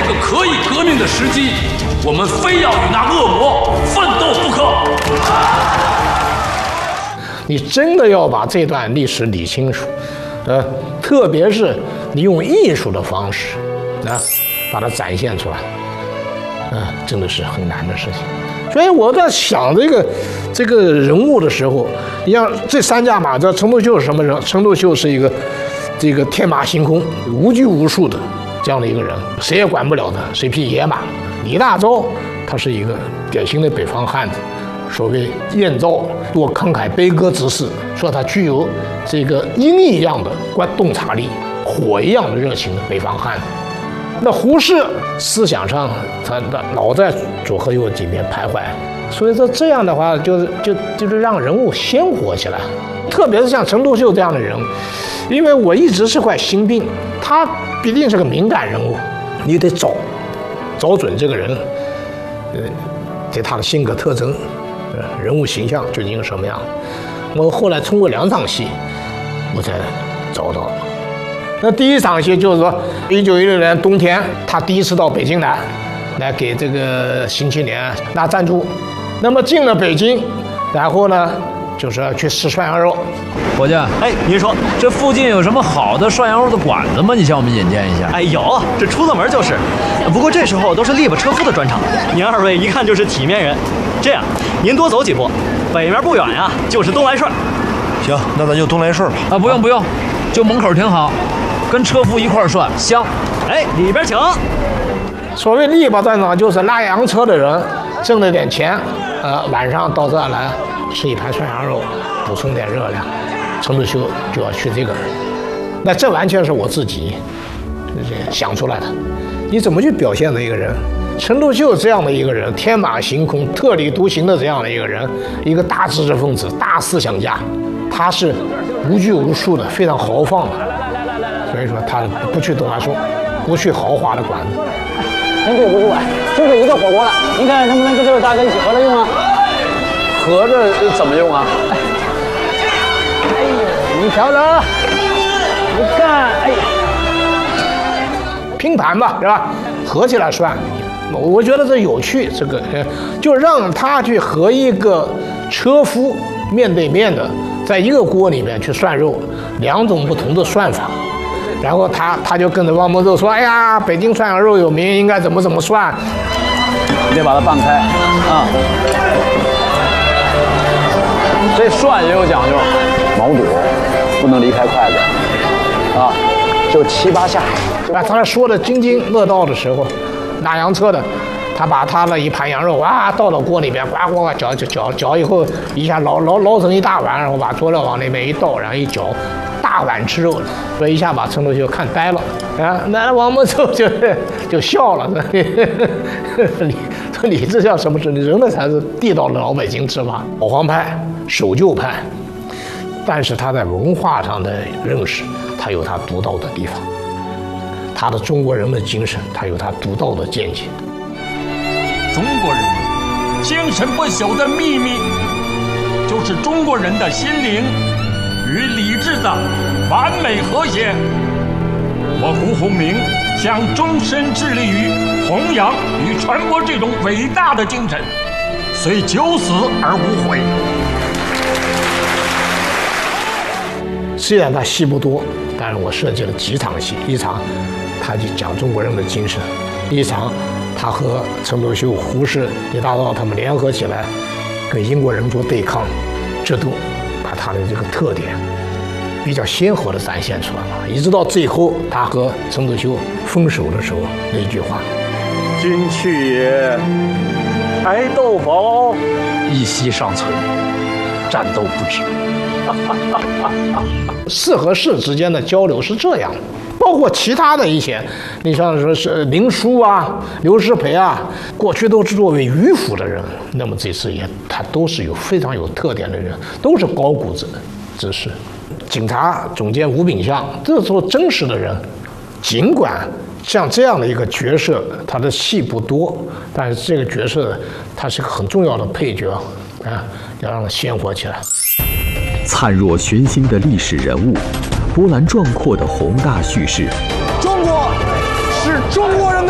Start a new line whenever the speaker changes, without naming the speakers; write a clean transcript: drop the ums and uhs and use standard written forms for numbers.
个可以革命的时机，我们非要与那恶魔奋斗不可。
你真的要把这段历史理清楚，特别是你用艺术的方式，把它展现出来，真的是很难的事情。所以我在想这个人物的时候，你像这三驾马，这陈独秀是什么人？陈独秀是一个这个天马行空、无拘无束的这样的一个人，谁也管不了他，是一匹野马。李大钊他是一个典型的北方汉子，所谓燕赵多慷慨悲歌之士，说他具有这个鹰一样的洞察力，火一样的热情的北方汉子。那胡适思想上他老在左和右几边徘徊，所以说这样的话就是让人物鲜活起来，特别是像陈独秀这样的人，因为我一直是块心病，他必定是个敏感人物，你得找准这个人，对他的性格特征，人物形象究竟是什么样。我后来通过2场戏，我才找到了。那第一场戏就是说，1916年冬天，他第一次到北京来给这个《新青年》拿赞助。那么进了北京，然后呢，就是要去吃涮羊肉。
伙计，您说这附近有什么好的涮羊肉的馆子吗？你向我们引荐一下。
有，这出了门就是。不过这时候都是力巴车夫的专场，您2位一看就是体面人。这样，您多走几步，北面不远呀，就是东来顺。
行，那咱就东来顺吧。
不用，就门口挺好。跟车夫一块涮香，
里边请。
所谓力巴专场，就是拉洋车的人挣了点钱，晚上到这儿来吃一盘涮羊肉，补充点热量。陈独秀就要去这个，那这完全是我自己想出来的。你怎么去表现的一个人？陈独秀这样的一个人，天马行空、特立独行的这样的一个人，一个大知识分子、大思想家，他是无拘无束的，非常豪放的。所以说他不去东来顺，不去豪华的馆子。
真对不住啊，就这一个火锅了，您看能不能跟这位大哥一起合着用啊？
合着怎么用啊？
你瞧着，你看，
拼盘吧，是吧？合起来涮，我觉得这有趣。这个就让他去和一个车夫面对面的，在一个锅里面去涮肉，2种不同的涮法。然后他就跟着王蒙肉说：“哎呀，北京涮羊肉有名，应该怎么涮。”
你得把它拌开啊。这涮也有讲究，毛肚不能离开筷子啊，就7、8下。
他说的津津乐道的时候，拉洋车的，他把他的一盘羊肉倒到锅里面，呱呱搅以后，一下捞成一大碗，然后把佐料往那边一倒，然后一搅。大碗吃肉，所以一下把陈独秀看呆了那王蒙寿就笑了，你这叫什么？你人的才是地道的老北京吃法，保皇派、守旧派，但是他在文化上的认识，他有他独到的地方，他的中国人的精神，他有他独到的见解。
中国人精神不朽的秘密，就是中国人的心灵与理智的完美和谐。我胡鸿铭将终身致力于弘扬与传播这种伟大的精神，虽九死而无悔。
虽然他戏不多，但是我设计了几场戏，一场他就讲中国人的精神，一场他和陈独秀、胡适、李大钊他们联合起来跟英国人做对抗，这都把他的这个特点比较鲜活地展现出来了。一直到最后他和陈独秀分手的时候那句话：“
君去也，柴豆否？
一息尚存，战斗不止。”
士和士之间的交流是这样的，包括其他的一些，你像说是林殊啊、刘师培啊，过去都是作为迂腐的人，那么这次他都是有非常有特点的人，都是高骨之士。警察总监吴炳相，这时候真实的人，尽管像这样的一个角色，他的戏不多，但是这个角色他是个很重要的配角啊，要让他鲜活起来。
灿若群星的历史人物，波澜壮阔的宏大叙事。
中国是中国人的